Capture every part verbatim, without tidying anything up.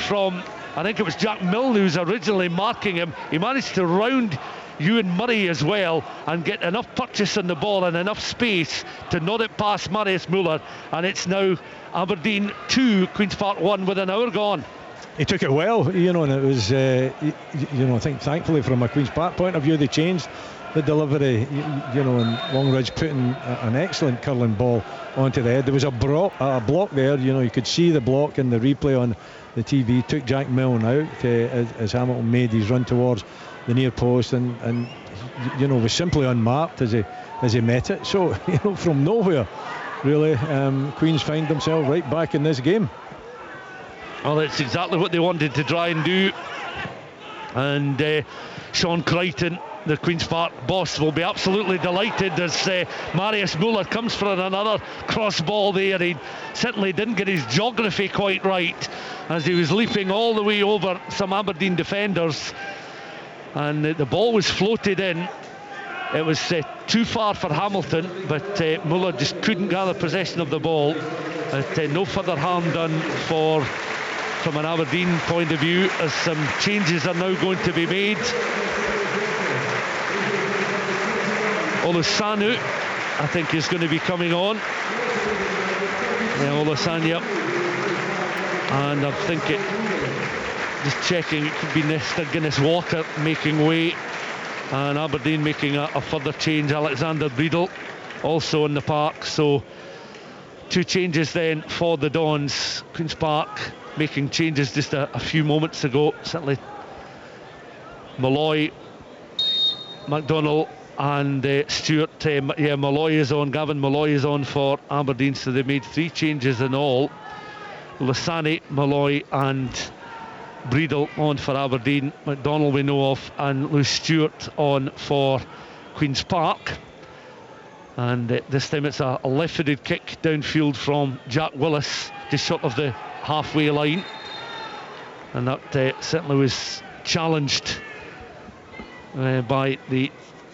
from, I think it was Jack Milne who was originally marking him. He managed to round Ewan Murray as well and get enough purchase on the ball and enough space to nod it past Marius Müller, and it's now Aberdeen two, Queen's Park one with an hour gone. He took it well, you know, and it was, uh, you, you know, I think thankfully from a Queen's Park point of view they changed the delivery, you, you know, and Longridge putting a, an excellent curling ball onto the head. There was a, bro- a block there, you know, you could see the block in the replay on the T V, took Jack Milne out uh, as, as Hamilton made his run towards the near post, and, and you know, was simply unmarked as he as he met it. So, you know, from nowhere really, um, Queens find themselves right back in this game. Well, it's exactly what they wanted to try and do, and uh, Sean Crichton, the Queen's Park boss, will be absolutely delighted as uh, Marius Müller comes for another cross ball there. He certainly didn't get his geography quite right as he was leaping all the way over some Aberdeen defenders, and uh, the ball was floated in. It was uh, too far for Hamilton, but uh, Müller just couldn't gather possession of the ball. But, uh, no further harm done for from an Aberdeen point of view, as some changes are now going to be made. Olusanu, I think, is going to be coming on. Yeah, Olusanya, and I think it, just checking, it could be Nesta Guinness Walker making way, and Aberdeen making a, a further change. Alexander Breedle also in the park, so two changes then for the Dons. Queen's Park making changes just a, a few moments ago. Certainly Malloy, McDonnell and uh, Stewart. uh, yeah, Malloy is on, Gavin Malloy is on for Aberdeen, so they made three changes in all. Lasani, Malloy and Breedle on for Aberdeen. McDonnell we know of, and Lewis Stewart on for Queen's Park. And uh, this time it's a, a left-footed kick downfield from Jack Willis, just short of the halfway line, and that uh, certainly was challenged uh, by the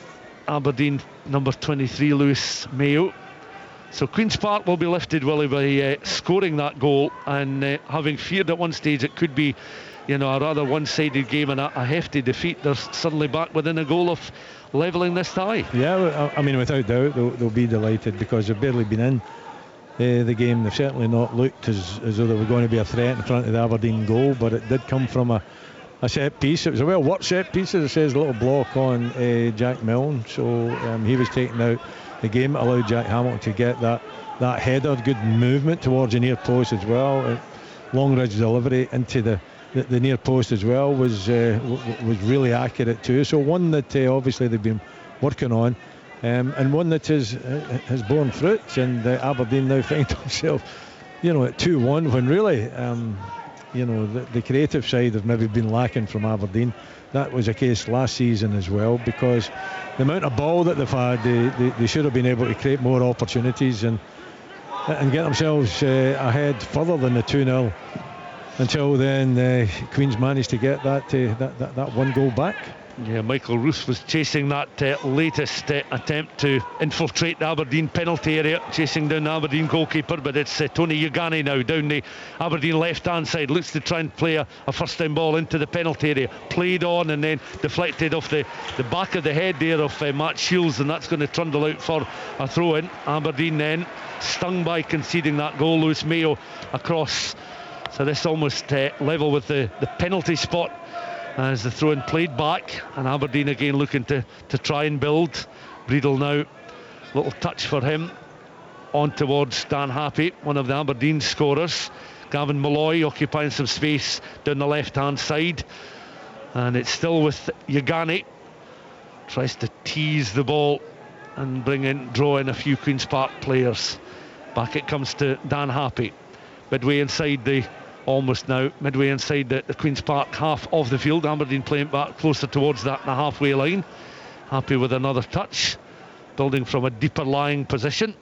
Aberdeen number twenty-three, Lewis Mayo. So Queen's Park will be lifted, Willie, by uh, scoring that goal, and uh, having feared at one stage it could be, you know, a rather one-sided game and a, a hefty defeat, they're suddenly back within a goal of levelling this tie. Yeah, I mean, without doubt they'll, they'll be delighted, because they've barely been in uh, the game. They've certainly not looked as, as though they were going to be a threat in front of the Aberdeen goal, but it did come from a, a set piece. It was a well worked set piece, as it says, a little block on uh, Jack Milne, so um, he was taken out the game. It allowed Jack Hamilton to get that, that header, good movement towards the near post as well. uh, Longridge delivery into the The, the near post as well was uh, w- was really accurate too. So one that uh, obviously they've been working on, um, and one that is, uh, has borne fruit. And uh, Aberdeen now find themselves, you know, at two one, when really, um, you know, the, the creative side have maybe been lacking from Aberdeen. That was a case last season as well, because the amount of ball that they've had, they, they, they should have been able to create more opportunities and and get themselves uh, ahead further than the two nil. Until then, uh, Queens managed to get that, uh, that, that that one goal back. Yeah, Michael Roos was chasing that uh, latest uh, attempt to infiltrate the Aberdeen penalty area, chasing down the Aberdeen goalkeeper, but it's uh, Tony Ugani now down the Aberdeen left-hand side, looks to try and play a, a first-time ball into the penalty area, played on and then deflected off the, the back of the head there of uh, Matt Shields, and that's going to trundle out for a throw-in. Aberdeen then stung by conceding that goal. Lewis Mayo across. So this almost uh, level with the, the penalty spot as the throw-in played back, and Aberdeen again looking to, to try and build. Breedle now, little touch for him on towards Dan Happy, one of the Aberdeen scorers. Gavin Malloy occupying some space down the left-hand side, and it's still with Ugani. Tries to tease the ball and bring in, draw in a few Queen's Park players. Back it comes to Dan Happy, midway inside the almost now midway inside the, the Queen's Park half of the field. Aberdeen playing back closer towards that the halfway line. Happy with another touch, building from a deeper lying position,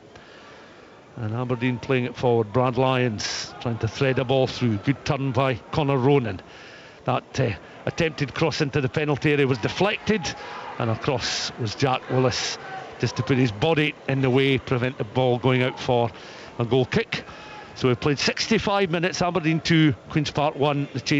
and Aberdeen playing it forward. Brad Lyons trying to thread a ball through. Good turn by Connor Ronan. That uh, attempted cross into the penalty area was deflected, and across was Jack Willis, just to put his body in the way, prevent the ball going out for a goal kick. So we've played sixty-five minutes, Aberdeen two, Queen's Park one. The change